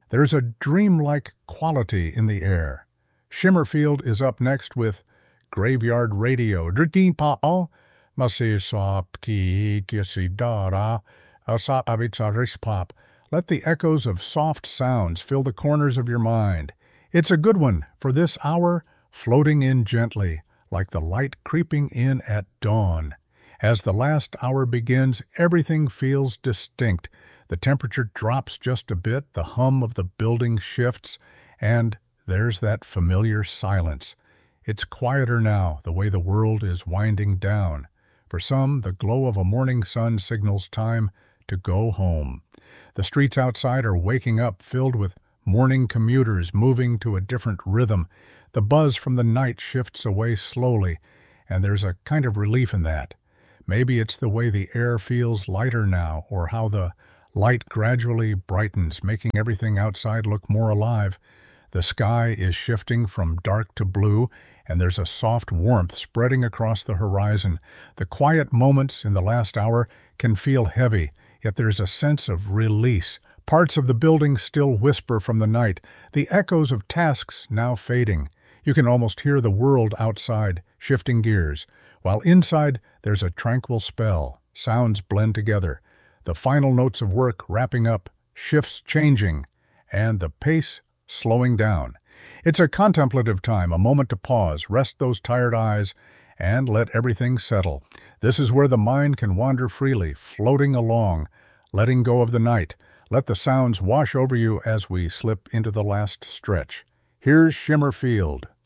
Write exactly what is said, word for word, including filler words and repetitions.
There's a dreamlike quality in the air. Shimmerfield is up next with Graveyard Radio. Dritin pao, masisopki kisidara, asap abitsaris pop. Let the echoes of soft sounds fill the corners of your mind. It's a good one for this hour, floating in gently, like the light creeping in at dawn. As the last hour begins, everything feels distinct. The temperature drops just a bit, the hum of the building shifts, and there's that familiar silence. It's quieter now, the way the world is winding down. For some, the glow of a morning sun signals time to go home. The streets outside are waking up, filled with morning commuters moving to a different rhythm. The buzz from the night shifts away slowly, and there's a kind of relief in that. Maybe it's the way the air feels lighter now, or how the light gradually brightens, making everything outside look more alive. The sky is shifting from dark to blue, and there's a soft warmth spreading across the horizon. The quiet moments in the last hour can feel heavy, yet there's a sense of release. Parts of the building still whisper from the night, the echoes of tasks now fading. You can almost hear the world outside, shifting gears, while inside there's a tranquil spell. Sounds blend together, the final notes of work wrapping up, shifts changing, and the pace slowing down. It's a contemplative time, a moment to pause, rest those tired eyes, and let everything settle. This is where the mind can wander freely, floating along, letting go of the night. Let the sounds wash over you as we slip into the last stretch. Here's Shimmerfield.